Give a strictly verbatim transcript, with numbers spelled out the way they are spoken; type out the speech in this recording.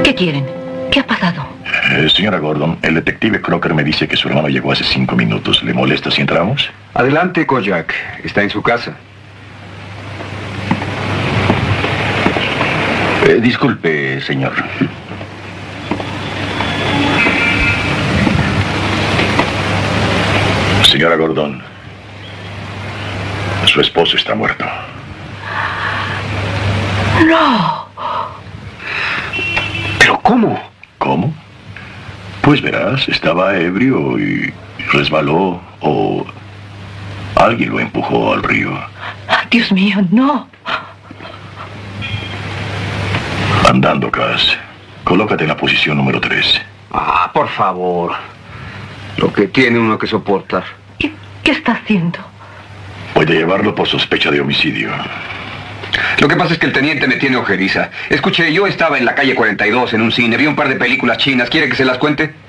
¿Qué quieren? ¿Qué ha pasado? Eh, señora Gordon, el detective Crocker me dice que su hermano llegó hace cinco minutos. ¿Le molesta si entramos? Adelante, Kojak. Está en su casa. Eh, disculpe, señor. Señora Gordon, su esposo está muerto. ¡No! ¿Pero cómo? ¿Cómo? Pues verás, estaba ebrio y resbaló o alguien lo empujó al río. Dios mío, no. Andando, Cass. Colócate en la posición número tres. Ah, por favor. Lo que tiene uno que soportar. ¿Qué, qué está haciendo? Puede llevarlo por sospecha de homicidio. Lo que pasa es que el teniente me tiene ojeriza. Escuche, yo estaba en la calle cuarenta y dos en un cine, vi un par de películas chinas. ¿Quiere que se las cuente?